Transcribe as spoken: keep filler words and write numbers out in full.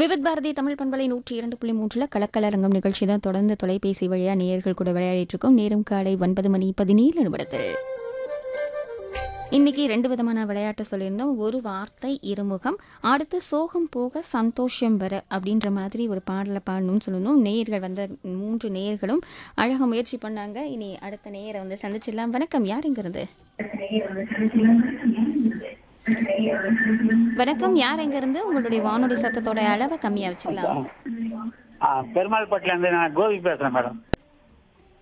விவித் பாரதி தமிழ் பண்பலை நூற்றி இரண்டு புள்ளி மூன்றுல கலக்கலரங்கம் நிகழ்ச்சி தான் தொடர்ந்து தொலைபேசி வழியா நேயர்கள் கூட விளையாடிட்டு இருக்கோம். நேரம் காலை ஒன்பது மணி பதினேழு நிமிடத்தில். இன்னைக்கு ரெண்டு விதமான விளையாட்டு சொல்லியிருந்தோம். ஒரு வார்த்தை இருமுகம், அடுத்து சோகம் போக சந்தோஷம் வர அப்படின்ற மாதிரி ஒரு பாடலை பாடணும்னு சொல்லணும். நேயர்கள் வந்த மூன்று நேயர்களும் அழகாக முயற்சி பண்ணாங்க. இனி அடுத்த நேயரை வந்து சந்திச்சிடலாம். வணக்கம், யார் எங்கிறது? வணக்கம், யார் எங்கிருந்து? உங்களுடைய வானொலி சத்தத்தோட அளவை கம்மியா வச்சுக்கலாம். பெருமாள் பட்டில இருந்து நான் கோபி பேசுறேன் மேடம்.